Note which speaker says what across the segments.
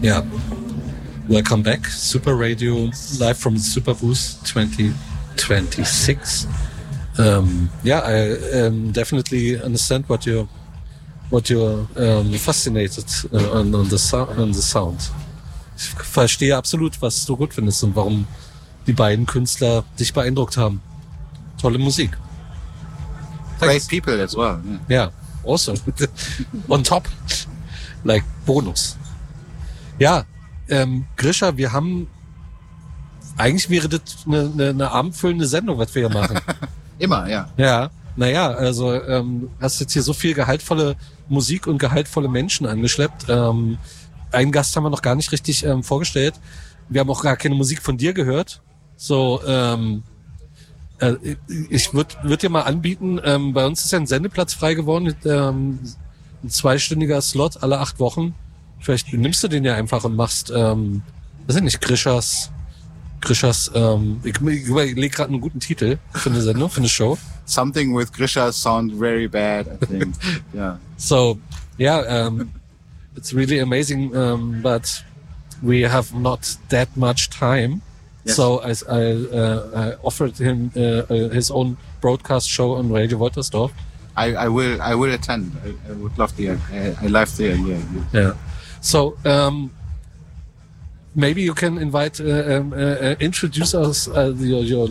Speaker 1: Yeah. Welcome back. Super Radio, live from Super Booth 2026. I definitely understand what you're fascinated on the sound. Ich verstehe absolut, was du gut findest und warum die beiden Künstler dich beeindruckt haben. Tolle Musik.
Speaker 2: Great people as well.
Speaker 1: Yeah, also. On top. Like Bonus. Ja, Grisha, eigentlich wäre das eine abendfüllende Sendung, was wir hier machen.
Speaker 2: Immer, ja.
Speaker 1: Ja, naja, also hast jetzt hier so viel gehaltvolle Musik und gehaltvolle Menschen angeschleppt. Einen Gast haben wir noch gar nicht richtig vorgestellt. Wir haben auch gar keine Musik von dir gehört. So, ich würd dir mal anbieten, bei uns ist ja ein Sendeplatz frei geworden, ein 2-stündiger Slot alle 8 Wochen. Vielleicht nimmst du den ja einfach und machst, weiß ich nicht, Grishas, ich überlege gerade einen guten Titel für eine Sendung, für eine Show.
Speaker 2: Something with Grisha sounds very bad, I think. Yeah.
Speaker 1: So, yeah, it's really amazing, but we have not that much time.
Speaker 2: Yes.
Speaker 1: So I offered him his own broadcast show on Radio Woltersdorf.
Speaker 2: I will attend. I would love to. I live there.
Speaker 1: Yeah. So maybe you can invite, introduce us your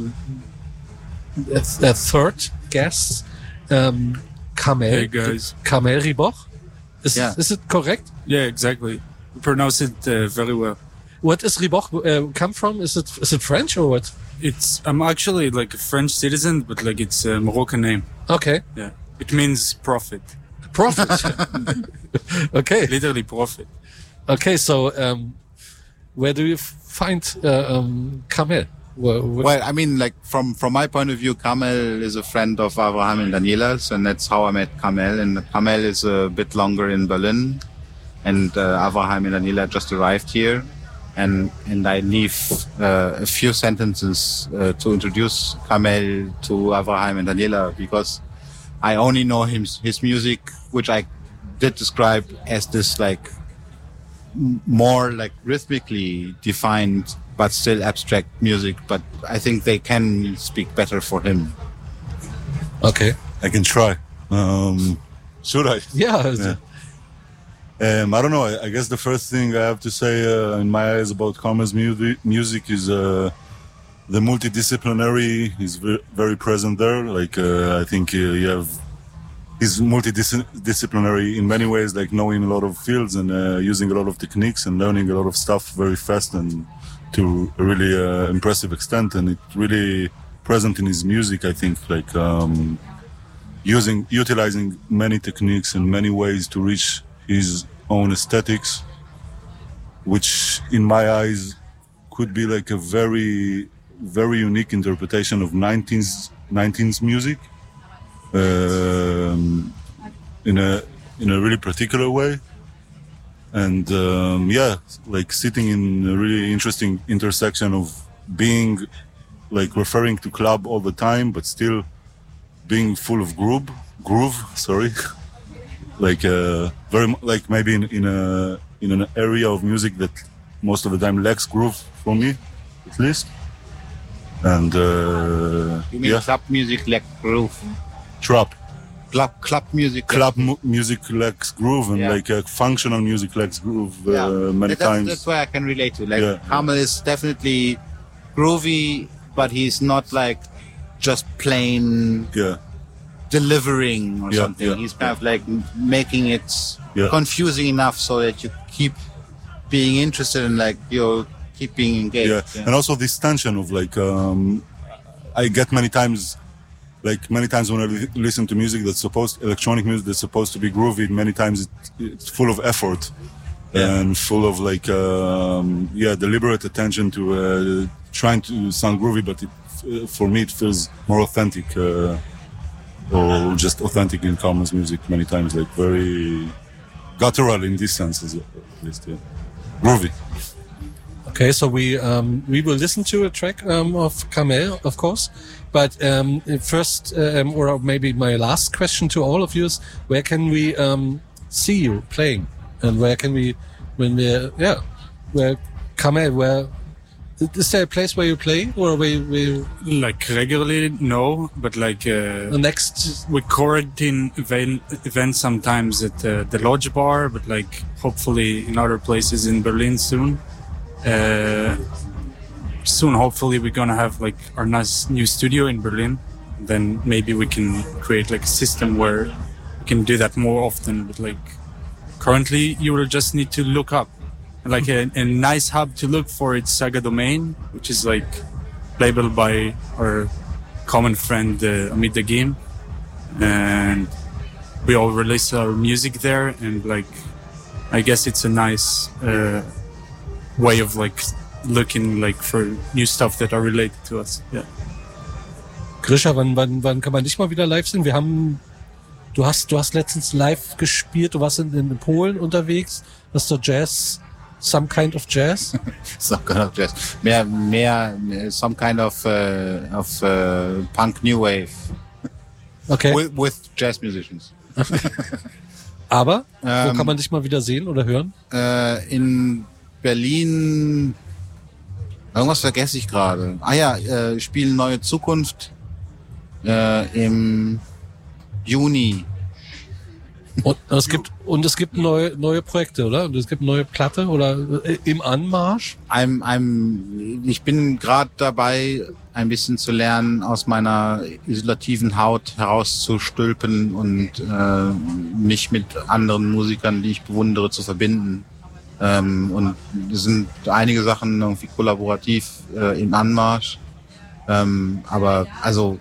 Speaker 1: third guest, Kamel.
Speaker 3: Hey guys.
Speaker 1: Kamel Riboch. Is it correct?
Speaker 3: Yeah, exactly. You pronounce it very well.
Speaker 1: What is Riboch come from? Is it French or what?
Speaker 3: I'm actually like a French citizen, but like it's a Moroccan name.
Speaker 1: Okay.
Speaker 3: Yeah. It means prophet.
Speaker 1: Prophet. Okay.
Speaker 3: Literally prophet.
Speaker 1: Okay, so where do you find Kamel?
Speaker 2: Well, I mean, like from my point of view, Kamel is a friend of Avraham and Daniela's, and that's how I met Kamel. And Kamel is a bit longer in Berlin, and Avraham and Daniela just arrived here. And I leave a few sentences to introduce Kamel to Avraham and Daniela, because I only know his music, which I did describe as this like more like rhythmically defined but still abstract music. But I think they can speak better for him.
Speaker 1: Okay,
Speaker 4: I can try. Should I?
Speaker 1: Yeah.
Speaker 4: I don't know. I guess the first thing I have to say in my eyes about Kamel's music is the multidisciplinary is very present there. Like I think he's multidisciplinary in many ways, like knowing a lot of fields and using a lot of techniques and learning a lot of stuff very fast and to a really impressive extent. And it's really present in his music, I think, like utilizing many techniques and many ways to reach his own aesthetics, which in my eyes could be like a very, very unique interpretation of 19th music in a really particular way. And like sitting in a really interesting intersection of being like referring to club all the time, but still being full of groove. Like very like maybe in an area of music that most of the time lacks groove for me, at least. And
Speaker 2: you mean club music lacks groove?
Speaker 4: Trap.
Speaker 2: Club music.
Speaker 4: Music lacks groove, and like functional music lacks groove many times.
Speaker 2: That's why I can relate to. Like Kamel is definitely groovy, but he's not like just plain. Delivering or something. He's kind of like making it confusing enough so that you keep being interested and like you keep being engaged.
Speaker 4: And also this tension of like I get many times when I listen to music electronic music that's supposed to be groovy, many times it's full of effort and full of like deliberate attention to trying to sound groovy, but for me it feels more authentic. Or just authentic in Kamel's music many times, like very guttural in this sense, at least, groovy.
Speaker 1: Okay, so we will listen to a track of Kamel, of course, but first, or maybe my last question to all of you is, where can we see you playing, and where can we, Kamel, where is there a place where you play or where you
Speaker 3: Like regularly, no, but like
Speaker 1: the next?
Speaker 3: we quarantine events sometimes at the Lodge Bar, but like hopefully in other places in Berlin soon. Soon, hopefully, we're gonna have like our nice new studio in Berlin. Then maybe we can create like a system where we can do that more often. But like currently, you will just need to look up. Like a nice hub to look for it's Saga Domain, which is like labeled by our common friend Amit Dagim, and we all release our music there. And like, I guess it's a nice way of like looking like for new stuff that are related to us. Yeah.
Speaker 1: Grisha, wann kann man dich mal wieder live sehen? Du hast letztens live gespielt. Du warst in Polen unterwegs. Das ist so Jazz. Some kind of jazz?
Speaker 2: Some kind of jazz. Mehr some kind of punk new wave.
Speaker 1: Okay.
Speaker 2: With jazz musicians.
Speaker 1: Aber, wo kann man dich mal wieder sehen oder hören?
Speaker 2: In Berlin, irgendwas vergesse ich gerade. Spielen Neue Zukunft im Juni.
Speaker 1: Und es gibt neue Projekte, oder? Und es gibt neue Platte oder im Anmarsch?
Speaker 2: Ich bin gerade dabei, ein bisschen zu lernen, aus meiner isolativen Haut herauszustülpen und mich mit anderen Musikern, die ich bewundere, zu verbinden. Und es sind einige Sachen irgendwie kollaborativ im Anmarsch. Aber also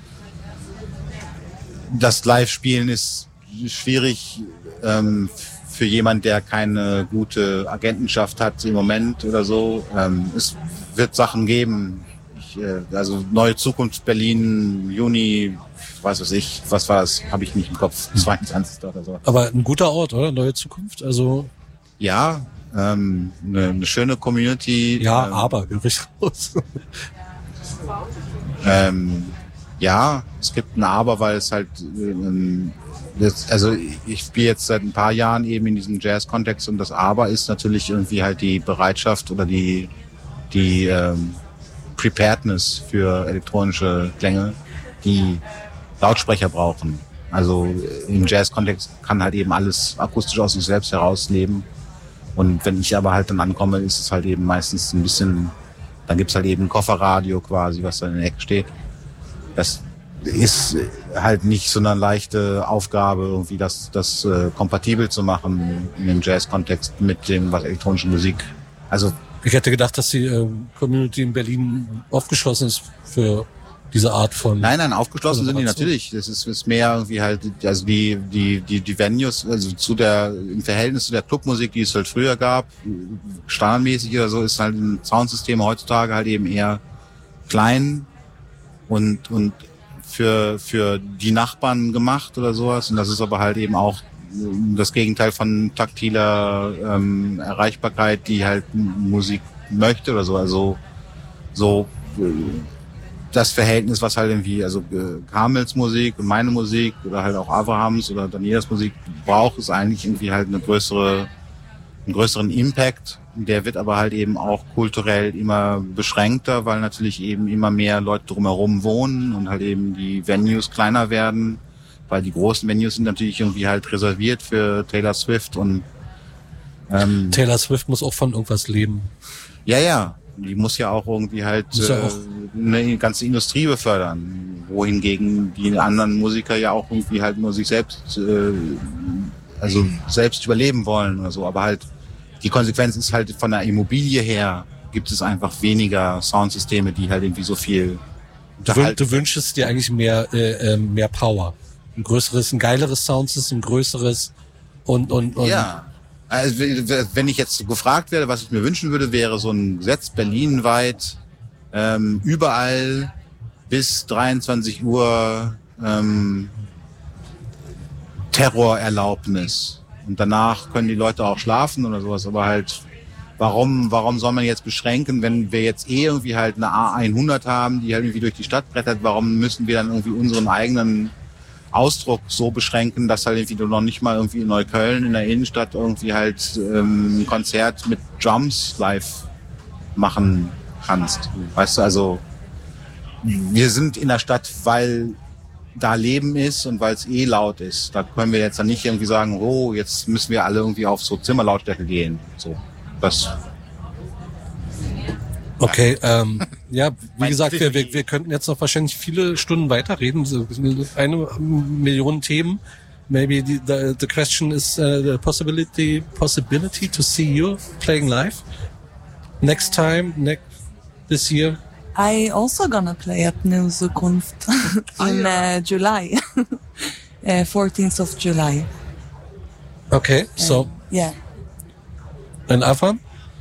Speaker 2: das Live-Spielen ist schwierig für jemand, der keine gute Agentenschaft hat im Moment oder so. Es wird Sachen geben. Also Neue Zukunft Berlin, Juni, was war das? Habe ich nicht im Kopf. 22. oder so.
Speaker 1: Aber ein guter Ort, oder? Neue Zukunft, also...
Speaker 2: Ja, eine schöne Community.
Speaker 1: Ja, aber höre ich raus.
Speaker 2: Ja, es gibt ein Aber, weil es halt, ich spiele jetzt seit ein paar Jahren eben in diesem Jazz-Kontext und das Aber ist natürlich irgendwie halt die Bereitschaft oder die Preparedness für elektronische Klänge, die Lautsprecher brauchen. Also im Jazz-Kontext kann halt eben alles akustisch aus sich selbst herausleben. Und wenn ich aber halt dann ankomme, ist es halt eben meistens ein bisschen, dann gibt's halt eben ein Kofferradio quasi, was da in der Ecke steht. Das ist halt nicht so eine leichte Aufgabe, irgendwie das kompatibel zu machen in dem Jazz-Kontext mit dem, was elektronische Musik. Also
Speaker 1: ich hätte gedacht, dass die Community in Berlin aufgeschlossen ist für diese Art von...
Speaker 2: Nein, aufgeschlossen sind die natürlich. Das ist mehr irgendwie halt, also die Venues, also im Verhältnis zu der Clubmusik, die es halt früher gab, standardmäßig oder so, ist halt ein Soundsystem heutzutage halt eben eher klein und für die Nachbarn gemacht oder sowas. Und das ist aber halt eben auch das Gegenteil von taktiler Erreichbarkeit, die halt Musik möchte oder so. Also so das Verhältnis, was halt irgendwie, also Kamels Musik und meine Musik oder halt auch Avrahams oder Danielas Musik braucht, ist eigentlich irgendwie halt einen größeren Impact. Der wird aber halt eben auch kulturell immer beschränkter, weil natürlich eben immer mehr Leute drumherum wohnen und halt eben die Venues kleiner werden, weil die großen Venues sind natürlich irgendwie halt reserviert für Taylor Swift und
Speaker 1: Taylor Swift muss auch von irgendwas leben.
Speaker 2: Ja. Die muss ja auch irgendwie halt eine ganze Industrie befördern, wohingegen die anderen Musiker ja auch irgendwie halt nur sich selbst selbst überleben wollen oder so. Aber halt die Konsequenz ist halt von der Immobilie her gibt es einfach weniger Soundsysteme, die halt irgendwie so viel
Speaker 1: Du wünschst dir eigentlich mehr Power, ein geileres Soundsystem, ein größeres und
Speaker 2: ja. Also wenn ich jetzt gefragt werde, was ich mir wünschen würde, wäre so ein Gesetz berlinweit, überall bis 23 Uhr Terrorerlaubnis. Und danach können die Leute auch schlafen oder sowas. Aber halt, warum soll man jetzt beschränken, wenn wir jetzt irgendwie halt eine A100 haben, die halt irgendwie durch die Stadt brettert, warum müssen wir dann irgendwie unseren eigenen Ausdruck so beschränken, dass halt irgendwie du noch nicht mal irgendwie in Neukölln in der Innenstadt irgendwie halt ein Konzert mit Drums live machen kannst. Weißt du, also wir sind in der Stadt, weil da Leben ist und weil es laut ist. Da können wir jetzt dann nicht irgendwie sagen, oh, jetzt müssen wir alle irgendwie auf so Zimmerlautstärke gehen. So, das.
Speaker 1: Okay, ja, wie gesagt, wir könnten jetzt noch wahrscheinlich viele Stunden weiterreden. So 1 Million Themen. Maybe the question is the possibility to see you playing live next time, this year.
Speaker 5: I also gonna play at New Zukunft in July, 14th of July.
Speaker 1: Okay, so
Speaker 5: yeah.
Speaker 1: And Avram?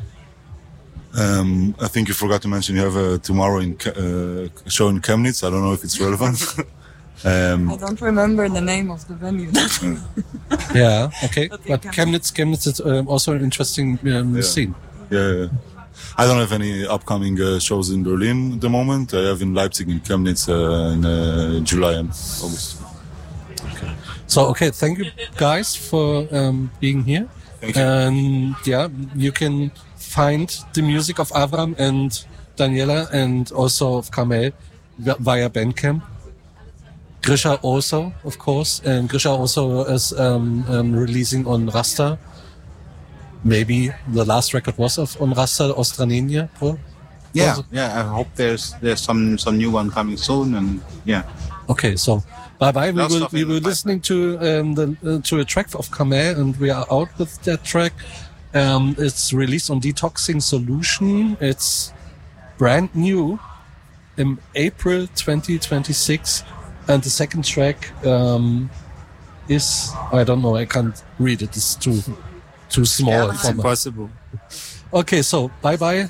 Speaker 4: I think you forgot to mention you have tomorrow show in Chemnitz. I don't know if it's relevant.
Speaker 5: I don't remember the name of the venue.
Speaker 1: Yeah, okay. But Chemnitz is also an interesting scene.
Speaker 4: Yeah. I don't have any upcoming shows in Berlin at the moment. I have in Leipzig and Chemnitz in July and August.
Speaker 1: Okay. So, thank you guys for being here.
Speaker 4: Thank you.
Speaker 1: And yeah, you can find the music of Avram and Daniela and also of Kamel via Bandcamp. Grisha also, of course, and Grisha also is releasing on Rasta. Maybe the last record was on Rasta Ostranenia.
Speaker 2: Yeah. I hope there's some new one coming soon, and yeah.
Speaker 1: Okay, so bye. We were listening to to a track of Kamel, and we are out with that track. It's released on Detoxing Solution. It's brand new in April 2026, and the second track is, I don't know, I can't read it. It's too small.
Speaker 3: It's impossible.
Speaker 1: Okay, so bye.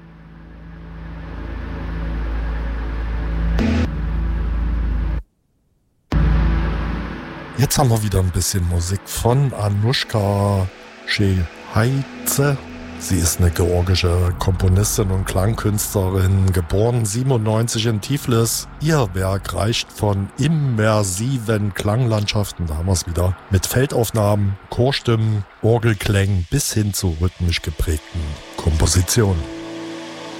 Speaker 6: Jetzt haben wir wieder ein bisschen Musik von Anushka Sheheidze. Sie ist eine georgische Komponistin und Klangkünstlerin, geboren 97 in Tiflis. Ihr Werk reicht von immersiven Klanglandschaften, da haben wir es wieder, mit Feldaufnahmen, Chorstimmen, Orgelklängen bis hin zu rhythmisch geprägten Kompositionen.